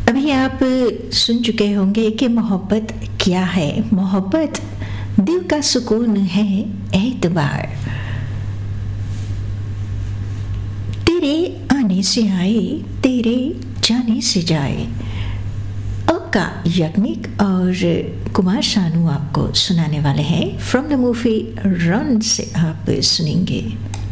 अभी आप सुन चुके होंगे कि मोहब्बत क्या है। मोहब्बत दिल का सुकून है, एतबार तेरे आने से आए, तेरे जाने से जाए। ओका याग्निक और कुमार शानू आपको सुनाने वाले हैं। फ्रॉम द मूवी रन से आप सुनेंगे।